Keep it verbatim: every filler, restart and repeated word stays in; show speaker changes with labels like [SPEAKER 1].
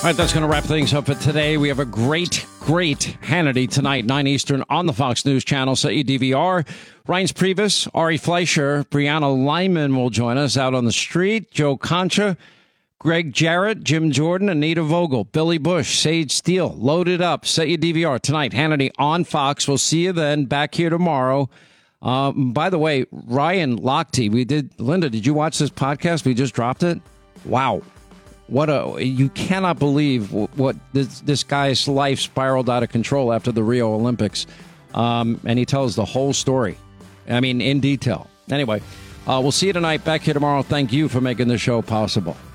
[SPEAKER 1] All right, that's going to wrap things up for today. We have a great, great Hannity tonight, nine Eastern, on the Fox News Channel. Set your D V R. Reince Priebus, Ari Fleischer, Brianna Lyman will join us out on the street. Joe Concha, Greg Jarrett, Jim Jordan, Anita Vogel, Billy Bush, Sage Steele. Load it up. Set your D V R tonight. Hannity on Fox. We'll see you then. Back here tomorrow. Um, by the way, Ryan Lochte, we did. Linda, did you watch this podcast? We just dropped it. Wow. What a, you cannot believe what this, this guy's life spiraled out of control after the Rio Olympics. Um, and he tells the whole story. I mean, in detail. Anyway, uh, we'll see you tonight. Back here tomorrow. Thank you for making the show possible.